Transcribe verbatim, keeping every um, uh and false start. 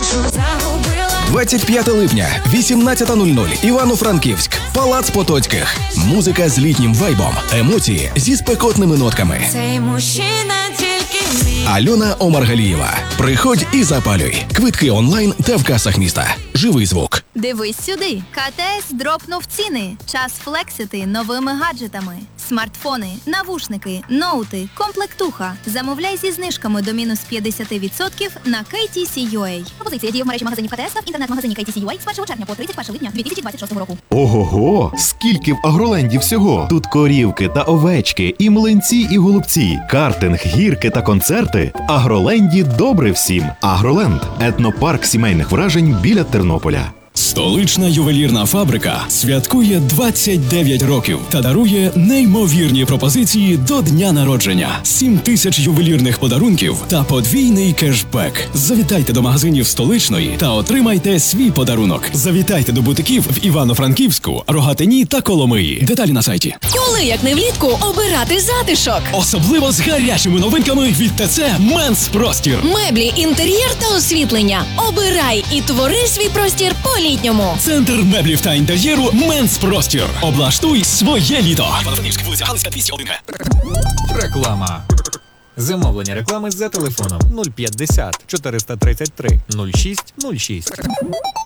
двадцять п'яте липня, вісімнадцята нуль нуль, Івано-Франківськ, Палац Потоцьких. Музика з літнім вайбом, емоції зі спекотними нотками. Цей мужчина тільки мій. Альона Омаргалієва. Приходь і запалюй. Квитки онлайн та в касах міста. Живий звук. Дивись сюди. КТС дропнув ціни. Час флексити новими гаджетами. Смартфони, навушники, ноути, комплектуха. Замовляй зі знижками до мінус п'ятдесят відсотків на кей ті сі точка ю а. Пропозиція діє в мережі магазинів КТС та в інтернет-магазині кей ті сі точка ю а з першого червня по тридцять перше липня дві тисячі двадцять шостого року. Ого-го! Скільки в Агроленді всього! Тут корівки та овечки, і млинці, і голубці, картинг, гірки та концерти. В Агроленді добре всім. Агроленд – етнопарк сімейних вражень біля Тернополя. Столична ювелірна фабрика святкує двадцять дев'ять років та дарує неймовірні пропозиції до дня народження. сім тисяч ювелірних подарунків та подвійний кешбек. Завітайте до магазинів Столичної та отримайте свій подарунок. Завітайте до бутиків в Івано-Франківську, Рогатині та Коломиї. Деталі на сайті. Коли, як не влітку, обирати затишок? Особливо з гарячими новинками від ТЦ Менс Простір. Меблі, інтер'єр та освітлення. Обирай і твори свій простір по-літньому. Центр меблів та інтер'єру Менс Простір. Облаштуй своє літо. Івано-Франківськ, вулиця Галицька, двісті один Г. Реклама. Замовлення реклами за телефоном нуль п'ятдесят чотириста тридцять три нуль шість нуль шість.